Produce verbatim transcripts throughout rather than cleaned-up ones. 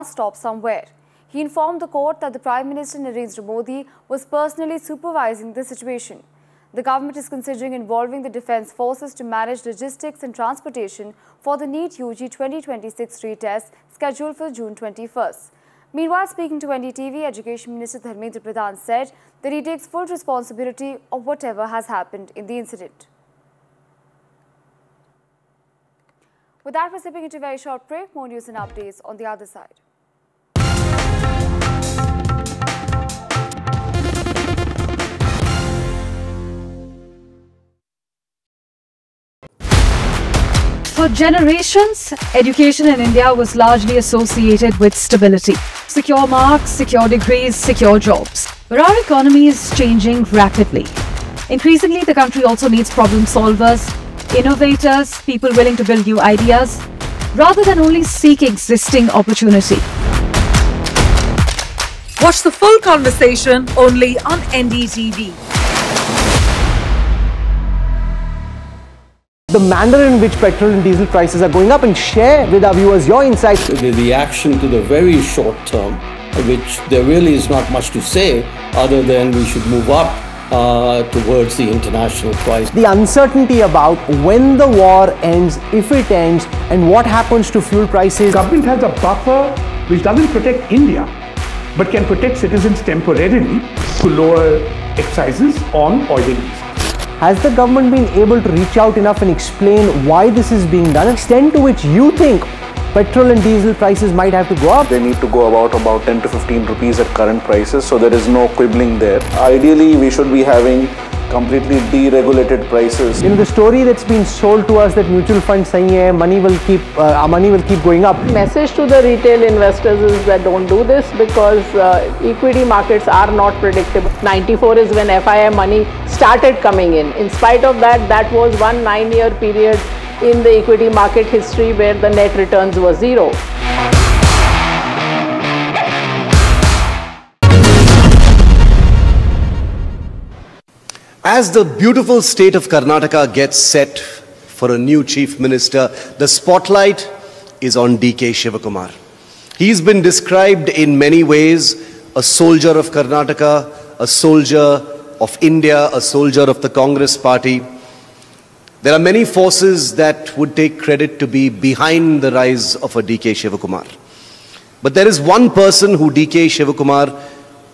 stop somewhere. He informed the court that the Prime Minister Narendra Modi was personally supervising the situation. The government is considering involving the defence forces to manage logistics and transportation for the NEET U G twenty twenty-six retest scheduled for June twenty-first. Meanwhile, speaking to N D T V, Education Minister Dharmendra Pradhan said that he takes full responsibility of whatever has happened in the incident. With that, we're stepping into a very short break. More news and updates on the other side. For generations, education in India was largely associated with stability. Secure marks, secure degrees, secure jobs. But our economy is changing rapidly. Increasingly, the country also needs problem solvers, innovators, people willing to build new ideas, rather than only seek existing opportunity. Watch the full conversation only on N D T V. The manner in which petrol and diesel prices are going up, and share with our viewers your insights. The reaction to the very short term, which there really is not much to say other than we should move up uh, towards the international price. The uncertainty about when the war ends, if it ends, and what happens to fuel prices. Government has a buffer which doesn't protect India, but can protect citizens temporarily to lower excises on oil and diesel. Has the government been able to reach out enough and explain why this is being done? Extent to which you think petrol and diesel prices might have to go up? They need to go about about ten to fifteen rupees at current prices, so there is no quibbling there. Ideally, we should be having completely deregulated prices. You know, the story that's been sold to us that mutual funds saying yeah, money will keep uh, our money will keep going up. Message to the retail investors is that don't do this because uh, equity markets are not predictable. ninety-four is when F I I money started coming in. In spite of that, that was one nine-year period in the equity market history where the net returns were zero. As the beautiful state of Karnataka gets set for a new chief minister, the spotlight is on D K Shivakumar. He's been described in many ways a soldier of Karnataka, a soldier of India, a soldier of the Congress party. There are many forces that would take credit to be behind the rise of a D K Shivakumar. But there is one person who D K Shivakumar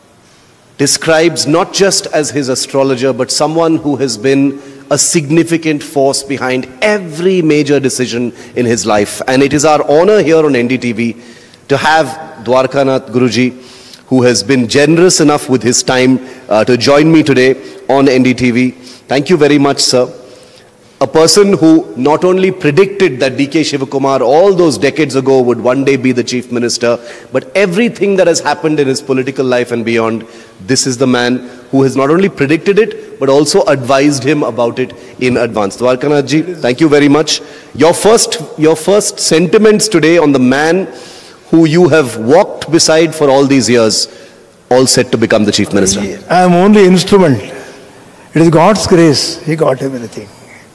describes not just as his astrologer, but someone who has been a significant force behind every major decision in his life. And it is our honor here on N D T V to have Dwarkanath Guruji, who has been generous enough with his time uh, to join me today on N D T V. Thank you very much, sir. A person who not only predicted that D K Shivakumar all those decades ago would one day be the chief minister, but everything that has happened in his political life and beyond, this is the man who has not only predicted it, but also advised him about it in advance. Dwarkanath ji, thank you very much. Your first, your first sentiments today on the man who you have walked beside for all these years, all set to become the chief minister. I am only instrument. It is God's grace. He got everything.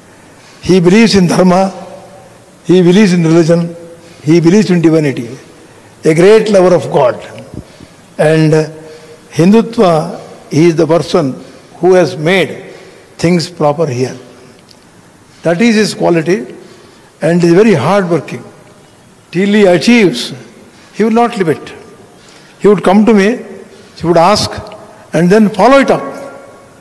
He believes in dharma, he believes in religion, he believes in divinity. A great lover of God. And uh, Hindutva, he is the person who has made things proper here. That is his quality, and is very hard working. Till he achieves, he will not leave it. He would come to me, he would ask, and then follow it up.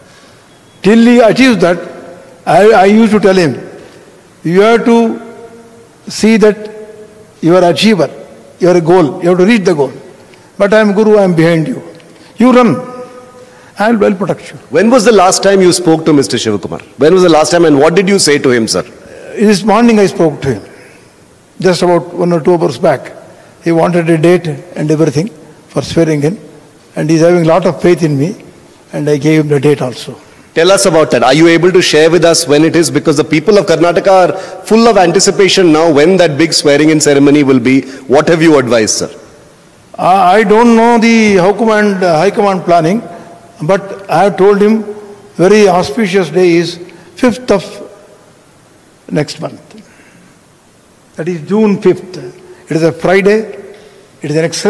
Till he achieves that, I, I used to tell him, you have to see that you are an achiever, you are a goal, you have to reach the goal. But I am Guru, I am behind you. You run, I will well protect you. When was the last time you spoke to Mister Shivakumar? When was the last time and what did you say to him, sir? This morning I spoke to him, just about one or two hours back. He wanted a date and everything for swearing in, and he is having a lot of faith in me, and I gave him the date also. Tell us about that. Are you able to share with us when it is? Because the people of Karnataka are full of anticipation now when that big swearing-in ceremony will be. What have you advised, sir? Uh, I don't know the High Command, uh, High Command planning, but I have told him very auspicious day is fifth of next month. That is June fifth. It is a Friday, It is an excellent